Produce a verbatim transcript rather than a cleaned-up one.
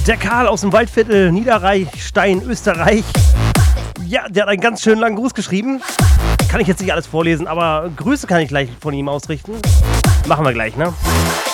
Der Karl aus dem Waldviertel, Niederreichstein, Österreich. Ja, der hat einen ganz schön langen Gruß geschrieben. Kann ich jetzt nicht alles vorlesen, aber Grüße kann ich gleich von ihm ausrichten. Machen wir gleich, ne?